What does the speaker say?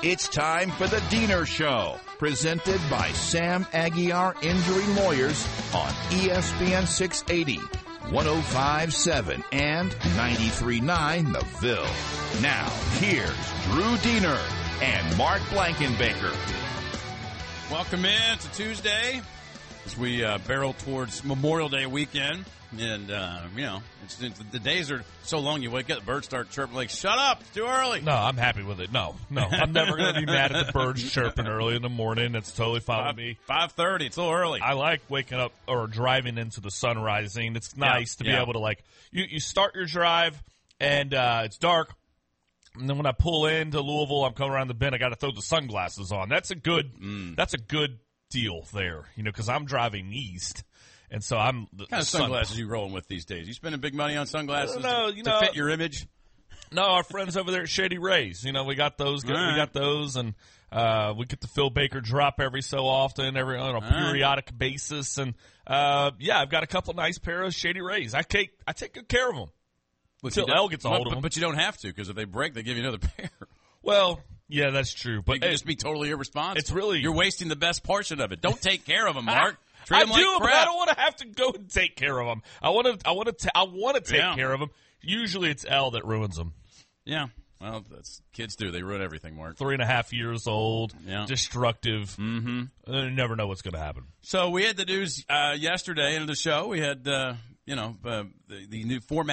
It's time for the Diener Show, presented by Sam Aguiar Injury Lawyers on ESPN 680, 105.7, and 93.9 The Ville. Now, here's Drew Diener and Mark Blankenbaker. Welcome in to Tuesday as we barrel towards Memorial Day weekend. And, the days are so long, you wake up, the birds start chirping like, shut up, it's too early. No, I'm happy with it. No. I'm never going to be mad at the birds chirping early in the morning. It's totally fine with me. 5:30, it's a little early. I like waking up or driving into the sun rising. It's nice to be able to, you start your drive, and it's dark. And then when I pull into Louisville, I'm coming around the bend, I got to throw the sunglasses on. That's a good deal there, because I'm driving east. And so I'm what kind of sunglasses you rolling with these days? You spending big money on sunglasses to fit your image? No, our friends over there at Shady Rays, we got those. We got those, and we get the Phil Baker drop every so often, on a periodic basis. And I've got a couple nice pairs of Shady Rays. I take good care of them until Elle gets a hold of them. But you don't have to, because if they break, they give you another pair. Well, yeah, that's true. But you can just be totally irresponsible. It's really you're wasting the best portion of it. Don't take care of them, Mark. I do, but I don't want to have to go and take care of them. I want to take care of them. Usually, it's Elle that ruins them. Yeah, well, that's kids do. They ruin everything, Mark. 3.5 years old, destructive. Mm-hmm. You never know what's going to happen. So we had the news yesterday into the show. We had the new format.